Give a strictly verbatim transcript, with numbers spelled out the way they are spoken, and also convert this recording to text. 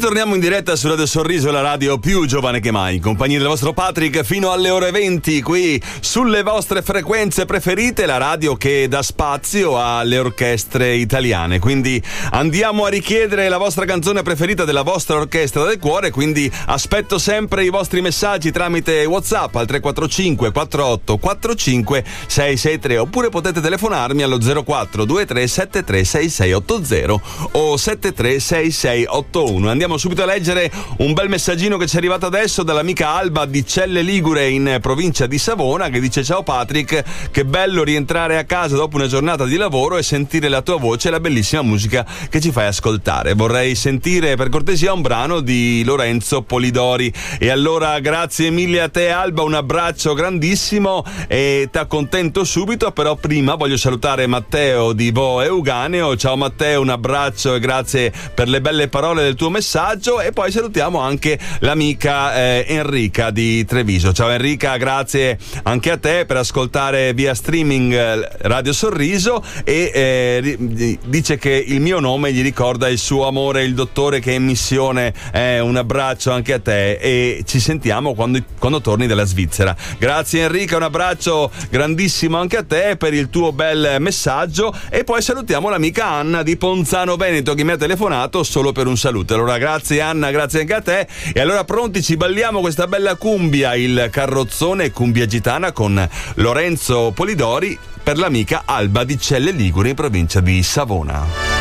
Ritorniamo in diretta su Radio Sorriso, la radio più giovane che mai, in compagnia del vostro Patrick fino alle ore venti qui sulle vostre frequenze preferite, la radio che dà spazio alle orchestre italiane. Quindi andiamo a richiedere la vostra canzone preferita della vostra orchestra del cuore, quindi aspetto sempre i vostri messaggi tramite WhatsApp al tre quattro cinque quattro otto quattro cinque sei sei tre, oppure potete telefonarmi allo zero quattro due tre sette tre sei sei otto zero o sette tre sei sei otto uno. Andiamo subito a leggere un bel messaggino che ci è arrivato adesso dall'amica Alba di Celle Ligure in provincia di Savona, che dice: ciao Patrick, che bello rientrare a casa dopo una giornata di lavoro e sentire la tua voce e la bellissima musica che ci fai ascoltare. Vorrei sentire per cortesia un brano di Lorenzo Polidori. E allora grazie mille a te Alba, un abbraccio grandissimo e t'accontento subito, però prima voglio salutare Matteo di Vo Euganeo. Ciao Matteo, un abbraccio e grazie per le belle parole del tuo messaggio. E poi salutiamo anche l'amica eh, Enrica di Treviso. Ciao Enrica, grazie anche a te per ascoltare via streaming eh, Radio Sorriso, e eh, dice che il mio nome gli ricorda il suo amore, il dottore che è in missione. Eh, un abbraccio anche a te e ci sentiamo quando, quando torni dalla Svizzera. Grazie Enrica, un abbraccio grandissimo anche a te per il tuo bel messaggio. E poi salutiamo l'amica Anna di Ponzano Veneto, che mi ha telefonato solo per un saluto. Allora grazie Anna, grazie anche a te. E allora pronti, ci balliamo questa bella cumbia, il carrozzone cumbia gitana con Lorenzo Polidori per l'amica Alba di Celle Ligure in provincia di Savona.